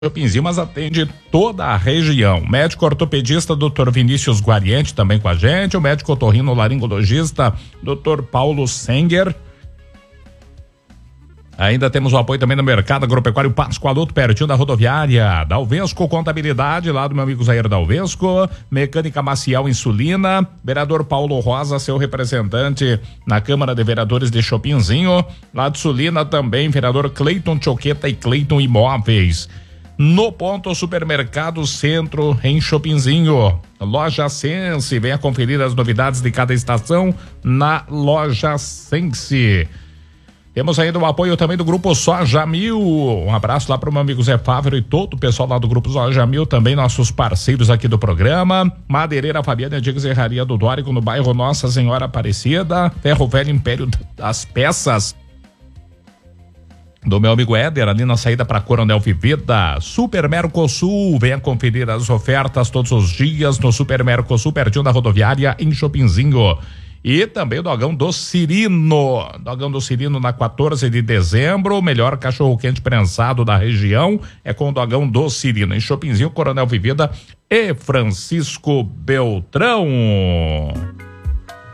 Chopinzinho, mas atende toda a região. Médico ortopedista Dr. Vinícius Guariente também com a gente, o médico otorrinolaringologista Dr. Paulo Senger. Ainda temos o apoio também no Mercado Agropecuário Pascoaloto, pertinho da rodoviária. Dalvesco Contabilidade, lá do meu amigo Zair Dalvesco. Mecânica Maciel Insulina. Vereador Paulo Rosa, seu representante na Câmara de Vereadores de Chopinzinho. Lá de Sulina também, vereador Cleiton Choqueta e Cleiton Imóveis. No Ponto Supermercado Centro, em Chopinzinho. Loja Sense, venha conferir as novidades de cada estação na Loja Sense. Temos ainda o apoio também do Grupo Soja Mil. Um abraço lá para o meu amigo Zé Fávero e todo o pessoal lá do Grupo Soja Mil, também nossos parceiros aqui do programa. Madeireira Fabiana Dias Serraria do Dórico, no bairro Nossa Senhora Aparecida. Ferro Velho Império das Peças, do meu amigo Éder, ali na saída para Coronel Vivida. Super Mercosul, venha conferir as ofertas todos os dias no Super Mercosul, pertinho da rodoviária, em Chopinzinho. E também o Dogão do Cirino. Dogão do Cirino na 14 de dezembro. O melhor cachorro-quente prensado da região é com o Dogão do Cirino. Em Chopinzinho, Coronel Vivida e Francisco Beltrão.